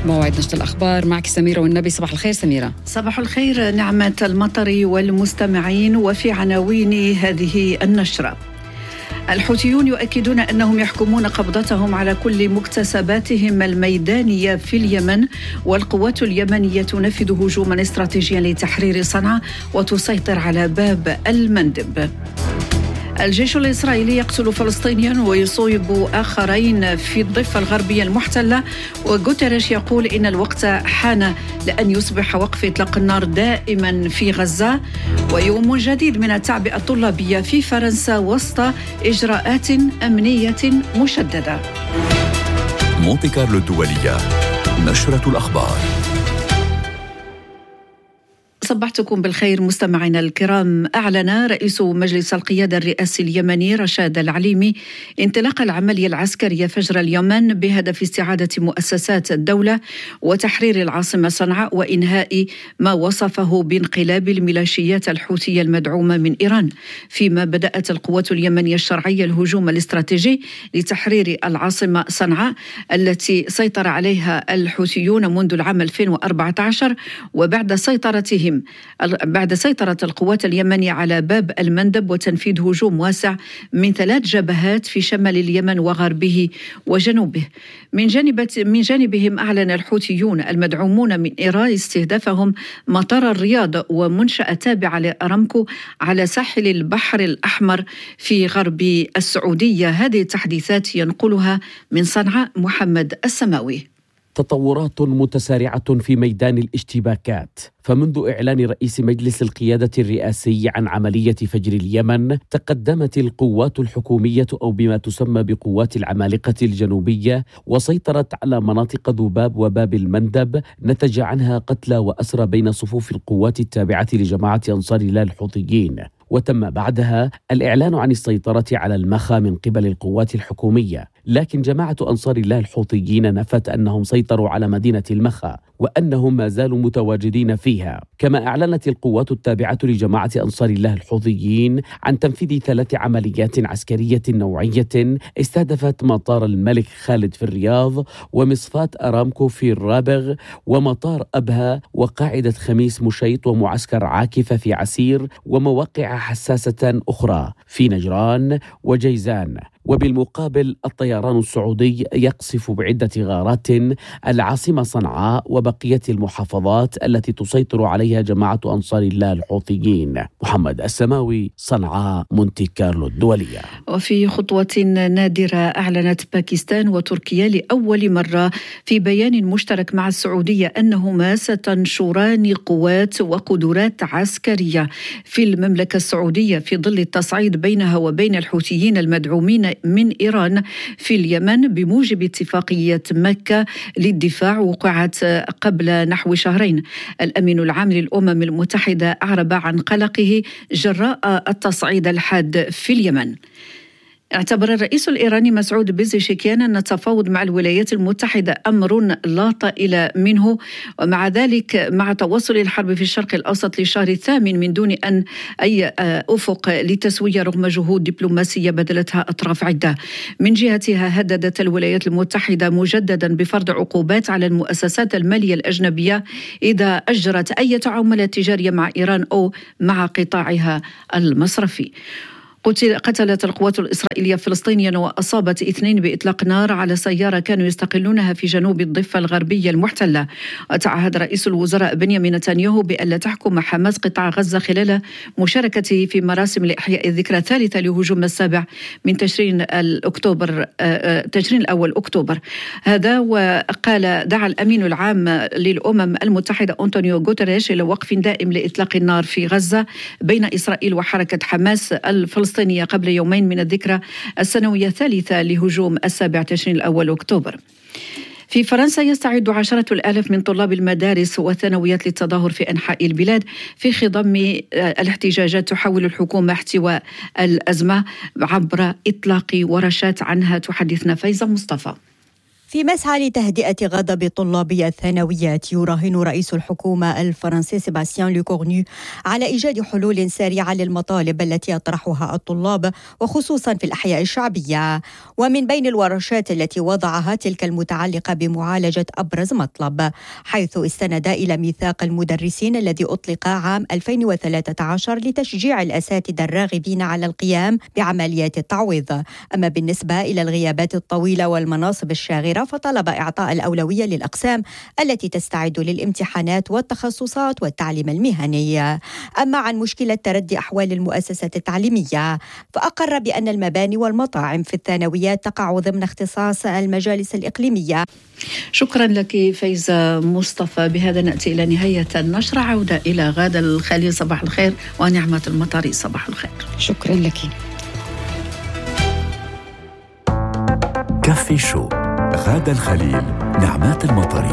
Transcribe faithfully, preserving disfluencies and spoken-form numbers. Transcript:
موعد نشرة الأخبار معك سميرة والنبي. صباح الخير سميرة. صباح الخير نعمة المطر والمستمعين. وفي عناوين هذه النشرة: الحوثيون يؤكدون أنهم يحكمون قبضتهم على كل مكتسباتهم الميدانية في اليمن، والقوات اليمنية تنفذ هجوما استراتيجيا لتحرير صنعاء وتسيطر على باب المندب. الجيش الإسرائيلي يقتل فلسطينيا ويصيب آخرين في الضفة الغربية المحتلة، وغوتيريش يقول إن الوقت حان لأن يصبح وقف إطلاق النار دائما في غزة. ويوم جديد من التعبئة الطلابية في فرنسا وسط إجراءات أمنية مشددة. مونتي كارلو الدولية، نشرة الأخبار. صبحتكم بالخير مستمعينا الكرام. أعلن رئيس مجلس القيادة الرئاسي اليمني رشاد العليمي انطلاق العملية العسكرية فجر اليمن بهدف استعادة مؤسسات الدولة وتحرير العاصمة صنعاء وإنهاء ما وصفه بانقلاب الميليشيات الحوثية المدعومة من إيران، فيما بدأت القوات اليمنية الشرعية الهجوم الاستراتيجي لتحرير العاصمة صنعاء التي سيطر عليها الحوثيون منذ العام ألفين وأربعة عشر، وبعد سيطرتهم بعد سيطرة القوات اليمنية على باب المندب وتنفيذ هجوم واسع من ثلاث جبهات في شمال اليمن وغربه وجنوبه. من جانب من جانبهم أعلن الحوثيون المدعومون من إيران استهدافهم مطار الرياض ومنشأة تابعة لأرامكو على ساحل البحر الأحمر في غرب السعودية. هذه التحديثات ينقلها من صنعاء محمد السماوي. تطورات متسارعة في ميدان الاشتباكات. فمنذ إعلان رئيس مجلس القيادة الرئاسي عن عملية فجر اليمن، تقدمت القوات الحكومية أو بما تسمى بقوات العمالقة الجنوبية وسيطرت على مناطق ذباب وباب المندب، نتج عنها قتلى وأسرى بين صفوف القوات التابعة لجماعة أنصار الله الحوثيين. وتم بعدها الإعلان عن السيطرة على المخا من قبل القوات الحكومية، لكن جماعة أنصار الله الحوثيين نفت أنهم سيطروا على مدينة المخا وأنهم ما زالوا متواجدين فيها. كما أعلنت القوات التابعة لجماعة أنصار الله الحوثيين عن تنفيذ ثلاث عمليات عسكرية نوعية استهدفت مطار الملك خالد في الرياض، ومصفاة أرامكو في الرابغ، ومطار أبها، وقاعدة خميس مشيط، ومعسكر عاكفة في عسير، ومواقع حساسة أخرى في نجران وجيزان. وبالمقابل الطيران السعودي يقصف بعدة غارات العاصمة صنعاء وبقية المحافظات التي تسيطر عليها جماعة أنصار الله الحوثيين. محمد السماوي، صنعاء، مونتي كارلو الدولية. وفي خطوة نادرة أعلنت باكستان وتركيا لأول مرة في بيان مشترك مع السعودية أنهما ستنشران قوات وقدرات عسكرية في المملكة السعودية في ظل التصعيد بينها وبين الحوثيين المدعومين من إيران في اليمن بموجب اتفاقية مكة للدفاع وقعت قبل نحو شهرين. الأمين العام للأمم المتحدة أعرب عن قلقه جراء التصعيد الحاد في اليمن. اعتبر الرئيس الإيراني مسعود بيزيشكيان أن التفاوض مع الولايات المتحدة أمر لا طائل منه، ومع ذلك مع تواصل الحرب في الشرق الأوسط للشهر الثامن من دون أن أي أفق لتسوية رغم جهود دبلوماسية بذلتها أطراف عدة. من جهتها هددت الولايات المتحدة مجددا بفرض عقوبات على المؤسسات المالية الأجنبية إذا أجرت أي تعاملات تجارية مع إيران أو مع قطاعها المصرفي. قتلت القوات الإسرائيلية فلسطينيا وأصابت اثنين بإطلاق نار على سيارة كانوا يستقلونها في جنوب الضفة الغربية المحتلة. وتعهد رئيس الوزراء بنيامين نتنياهو بألا تحكم حماس قطاع غزة خلال مشاركته في مراسم لإحياء الذكرى الثالثة لهجوم السابع من تشرين الأكتوبر تشرين الأول أكتوبر. هذا وقال دعا الأمين العام للأمم المتحدة أنطونيو غوتيريش إلى وقف دائم لإطلاق النار في غزة بين إسرائيل وحركة حماس الفلسطينية قبل يومين من الذكرى السنوية الثالثة لهجوم السابع تشرين الأول أكتوبر. في فرنسا يستعد عشرة الآلاف من طلاب المدارس والثانويات للتظاهر في أنحاء البلاد في خضم الاحتجاجات. تحاول الحكومة احتواء الأزمة عبر إطلاق ورشات عنها. تحدثنا فايزة مصطفى. في مسعى لتهدئة غضب طلابي الثانويات، يراهن رئيس الحكومة الفرنسي سيباستيان لوكورنو على إيجاد حلول سريعة للمطالب التي يطرحها الطلاب وخصوصا في الأحياء الشعبية. ومن بين الورشات التي وضعها تلك المتعلقة بمعالجة أبرز مطلب، حيث استند إلى ميثاق المدرسين الذي أطلق عام ألفين وثلاثة عشر لتشجيع الأساتذة الراغبين على القيام بعمليات التعويض. أما بالنسبة إلى الغيابات الطويلة والمناصب الشاغرة، فطلب إعطاء الأولوية للأقسام التي تستعد للامتحانات والتخصصات والتعليم المهني. أما عن مشكلة تردي أحوال المؤسسات التعليمية، فأقر بأن المباني والمطاعم في الثانويات تقع ضمن اختصاص المجالس الإقليمية. شكرا لك فايزة مصطفى. بهذا نأتي إلى نهاية النشرة. عودة إلى غادة الخليل، صباح الخير، ونعمة المطري، صباح الخير. شكرا لك. كافي شو، غادة الخليل، نعمات المطري.